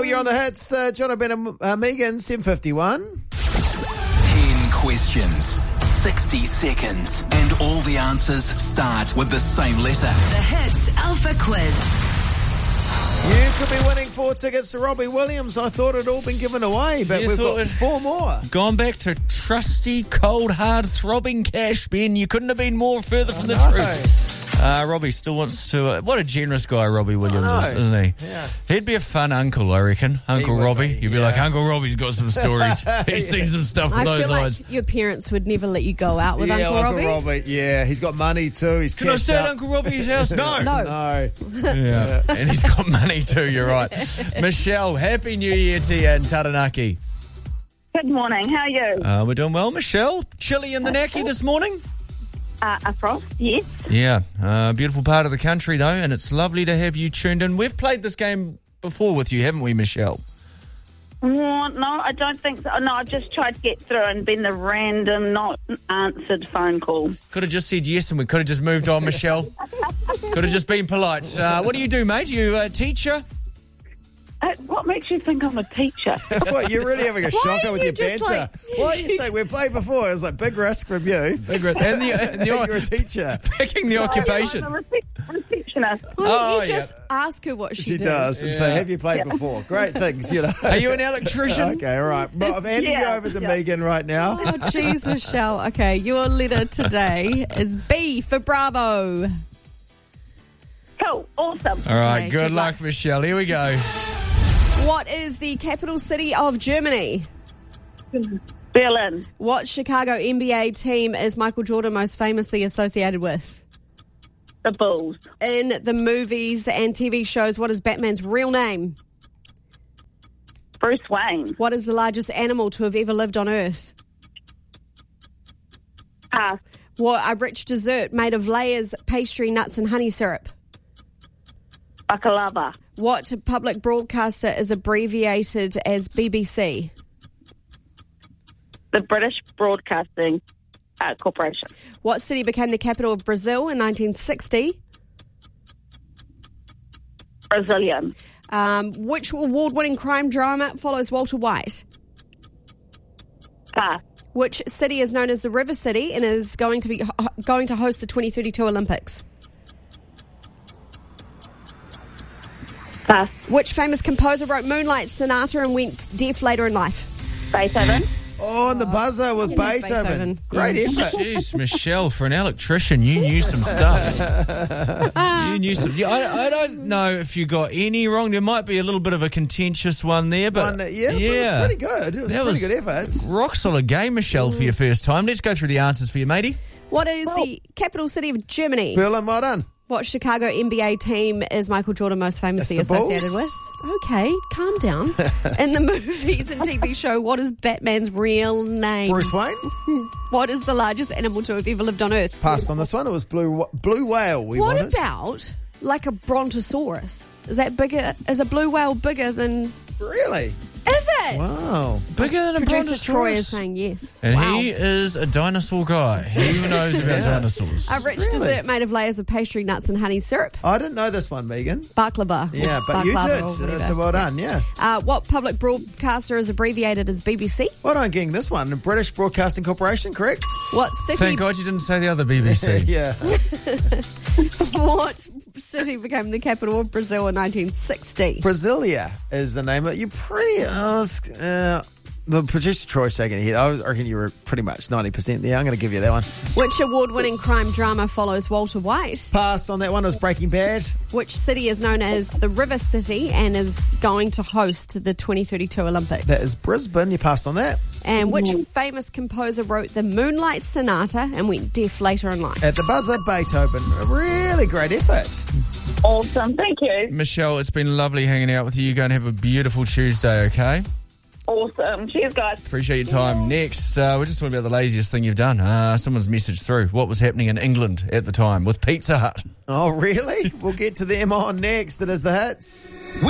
Michelle, you're on the hits. John Ben and Megan, 7:51. 10 questions, 60 seconds, and all the answers start with the same letter. The Hits Alpha Quiz. You could be winning 4 tickets to Robbie Williams. I thought it'd all been given away, but we've got 4 more. Gone back to trusty, cold, hard, throbbing cash, Ben. You couldn't have been more further from the truth. Robbie still wants to... what a generous guy Robbie Williams is, isn't he? Yeah. He'd be a fun uncle, I reckon. Uncle Robbie. Be, You'd be like, Uncle Robbie's got some stories. He's seen some stuff with I those feel eyes. like your parents would never let you go out with Yeah, Uncle Robbie. Yeah, he's got money too. He's Can I cashed stay at up. Uncle Robbie's house? No. No. Yeah. And he's got money too, you're right. Michelle, Happy New Year to you in Taranaki. Good morning. How are you? We're doing well, Michelle. Chilly in the Naki this morning? A frost, yes. Yeah, beautiful part of the country though, and it's lovely to have you tuned in. We've played this game before with you, haven't we, Michelle? No, I don't think so. No, I've just tried to get through and been the random, not answered phone call. Could have just said yes and we could have just moved on, Michelle. Could have just been polite. What do you do, mate? You a teacher? What makes you think I'm a teacher? What, you're really having a shocker with your just banter. like- Why do you say we've played before? It was like big risk from you. Big risk. And You're a teacher. picking the occupation. I'm a receptionist. Why don't Oh, you just ask her what she She did? does. And say, have you played before? Great things, you know. Are you an electrician? Okay, all right. Well, I've handed you over to Megan right now. Oh, jeez, Michelle. Okay, your letter today is B for Bravo. Cool. Awesome. All right, Okay, good good luck, luck. Michelle. Here we go. What is the capital city of Germany? Berlin. What Chicago NBA team is Michael Jordan most famously associated with? The Bulls. In the movies and TV shows, what is Batman's real name? Bruce Wayne. What is the largest animal to have ever lived on Earth? Pass. What a rich dessert made of layers, pastry, nuts, and honey syrup? Baklava. What public broadcaster is abbreviated as BBC? The British Broadcasting Corporation. What city became the capital of Brazil in 1960? Brazilian. Which award-winning crime drama follows Walter White? Pass. Which city is known as the River City and is going to host the 2032 Olympics? Pass. Which famous composer wrote Moonlight Sonata and went deaf later in life? Beethoven. Oh, on the buzzer with Beethoven. Beethoven. Great Yeah. effort. Jeez, Michelle, for an electrician, you knew some stuff. You knew some. I don't know if you got any wrong. There might be a little bit of a contentious one there, but But it was pretty good. It was That pretty was good effort. rock solid game, Michelle, for your first time. Let's go through the answers for you, matey. What is the capital city of Germany? Berlin, well done. What Chicago NBA team is Michael Jordan most famously It's the associated Bulls. with? Okay, calm down. In the movies and TV show, what is Batman's real name? Bruce Wayne. What is the largest animal to have ever lived on Earth? Passed on this one. It was blue whale. What about like a brontosaurus? Is that bigger? Is a blue whale bigger than? Really? Is it? Wow. Bigger than a Producer Troy brontosaurus. is saying yes. And Wow. he is a dinosaur guy. He knows about dinosaurs. A rich Really? dessert made of layers of pastry, nuts, and honey syrup. I didn't know this one, Megan. Baklava. Yeah, but you Baklava did. or whatever. So well done, yeah. What public broadcaster is abbreviated as BBC? Well done getting this one. The British Broadcasting Corporation, correct? What city? Thank God you didn't say the other BBC. Yeah. What city became the capital of Brazil in 1960? Brasilia is the name of it. You're pretty... the producer Troy's taking a hit. I reckon you were pretty much 90% there. I'm going to give you that one. Which award-winning crime drama follows Walter White? Passed on that one. It was Breaking Bad. Which city is known as the River City and is going to host the 2032 Olympics? That is Brisbane. You passed on that. And which famous composer wrote the Moonlight Sonata and went deaf later in life? At the buzzer, Beethoven. A really great effort. Awesome. Thank you. Michelle, it's been lovely hanging out with you. You go and have a beautiful Tuesday, okay? Awesome. Cheers, guys. Appreciate your time. Next, we're just talking about the laziest thing you've done. Someone's messaged through what was happening in England at the time with Pizza Hut. Oh, really? We'll get to them on next. It is the hits.